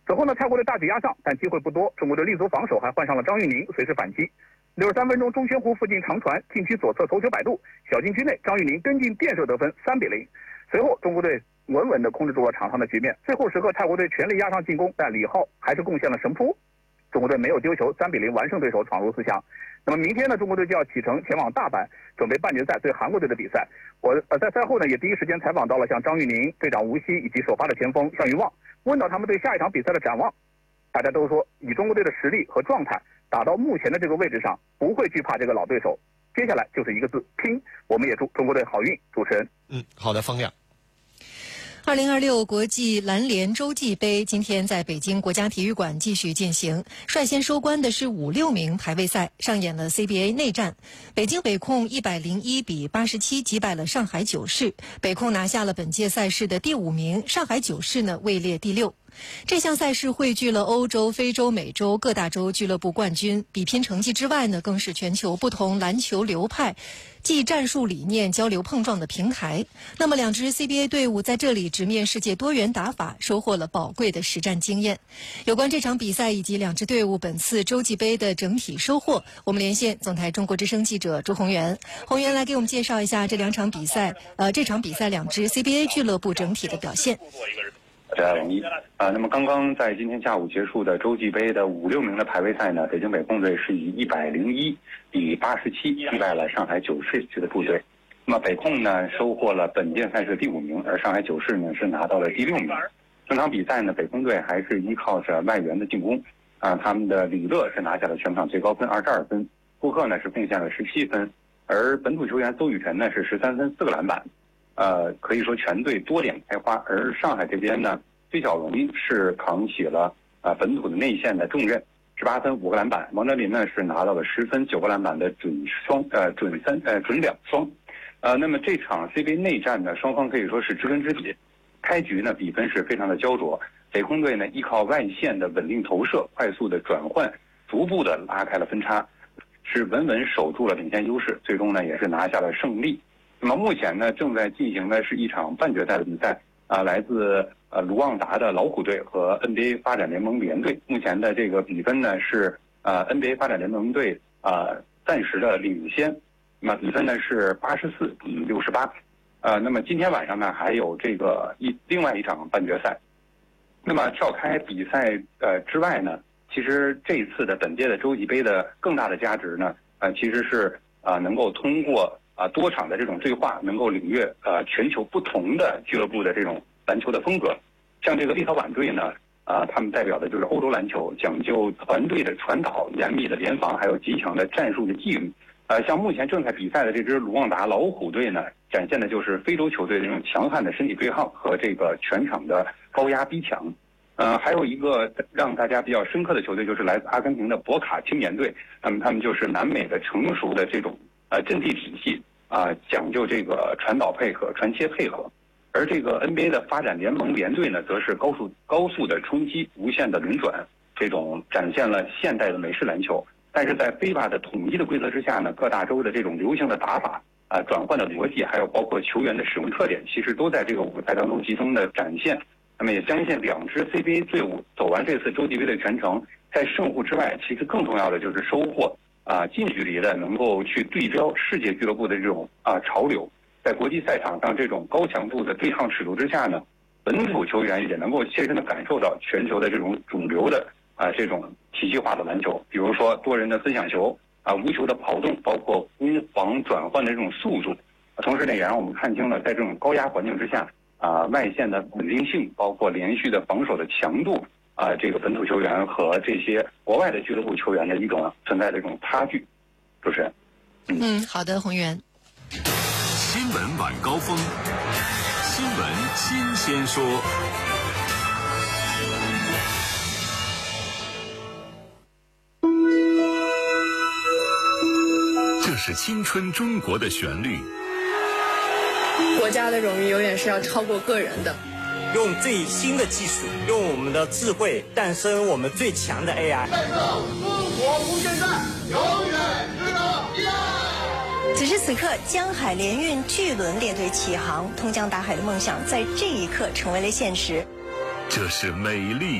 此后呢，泰国队大举压上，但机会不多，中国队立足防守，还换上了张玉宁随时反击。63分钟，中宣湖附近长传，禁区左侧头球摆渡，小禁区内张玉宁跟进垫射得分，3-0。随后中国队稳稳地控制住了场上的局面，最后时刻泰国队全力压上进攻，但李浩还是贡献了神扑，中国队没有丢球，3-0完胜对手，闯入4强。那么明天呢，中国队就要启程前往大阪，准备半决赛对韩国队的比赛。我在赛后呢，也第一时间采访到了像张玉宁、队长吴曦以及首发的前锋向云旺，问到他们对下一场比赛的展望。大家都说，以中国队的实力和状态，打到目前的这个位置上，不会惧怕这个老对手。接下来就是一个字：拼。我们也祝中国队好运。主持人， 好的，方亮。 2026国际篮联洲际杯今天在北京国家体育馆继续进行，率先收官的是5-6名排位赛，上演了 CBA 内战。北京北控101比87击败了上海九世，北控拿下了本届赛事的第5名，上海九世呢位列第6。这项赛事汇聚了欧洲、非洲、美洲各大洲俱乐部冠军，比拼成绩之外呢，更是全球不同篮球流派既战术理念交流碰撞的平台。那么两支 CBA 队伍在这里直面世界多元打法，收获了宝贵的实战经验。有关这场比赛以及两支队伍本次洲际杯的整体收获，我们连线总台中国之声记者朱宏元。宏元来给我们介绍一下这场比赛两支 CBA 俱乐部整体的表现。 这样容易那么刚刚在今天下午结束的洲际杯的5-6名的排位赛呢，北京北控队是以101比87击败了上海九世俱乐部队。那么北控呢收获了本届赛事第5名，而上海九世呢是拿到了第6名。整场比赛呢，北控队还是依靠着外援的进攻他们的李乐是拿下了全场最高分22分，顾克呢是贡献了17分，而本土球员邹雨辰呢是13分4个篮板。可以说全队多点开花，而上海这边呢，崔小荣是扛起了本土的内线的重任，18分5个篮板。王哲林呢是拿到了10分9个篮板的准两双。那么这场 CBA 内战呢，双方可以说是知根知底。开局呢比分是非常的焦灼，北控队呢依靠外线的稳定投射、快速的转换，逐步的拉开了分差，是稳稳守住了领先优势，最终呢也是拿下了胜利。那么目前呢，正在进行的是一场半决赛的比赛来自卢旺达的老虎队和 NBA 发展联盟联队。目前的这个比分呢是NBA 发展联盟队暂时的领先，那么比分呢是84比68。那么今天晚上呢还有这个另外一场半决赛。那么跳开比赛之外呢，其实这一次的本届的洲际杯的更大的价值呢其实是能够通过多场的这种对话，能够领略全球不同的俱乐部的这种篮球的风格。像这个立陶宛队呢他们代表的就是欧洲篮球，讲究团队的传导、严密的联防，还有极强的战术的纪律。像目前正在比赛的这支卢旺达老虎队呢，展现的就是非洲球队的这种强悍的身体对抗和这个全场的高压逼抢。还有一个让大家比较深刻的球队就是来自阿根廷的博卡青年队，他们就是南美的成熟的这种阵地体系讲究这个传导配合、传切配合。而这个 NBA 的发展联盟联队呢，则是高速的冲击、无限的轮转，这种展现了现代的美式篮球。但是在FIBA的统一的规则之下呢，各大洲的这种流行的打法转换的逻辑，还有包括球员的使用特点，其实都在这个舞台当中集中的展现。那么也相信两支 CBA 队伍走完这次洲际杯的全程，在胜负之外，其实更重要的就是收获近距离的能够去对标世界俱乐部的这种潮流。在国际赛场上这种高强度的对抗尺度之下呢，本土球员也能够切身的感受到全球的这种主流的这种体系化的篮球，比如说多人的分享球无球的跑动，包括攻防转换的这种速度。同时呢，也让我们看清了在这种高压环境之下外线的稳定性，包括连续的防守的强度这个本土球员和这些国外的俱乐部球员的一种存在的这种差距。主持人， 好的，宏源。 新闻晚高峰，新闻新鲜说。这是青春中国的旋律。 国家的荣誉永远是要超过个人的。 用最新的技术，用我们的智慧诞生我们最强的 AI。 再造中国无限战，永远值得一爱。 此时此刻，江海联运巨轮列队起航，通江达海的梦想在这一刻成为了现实。 这是美丽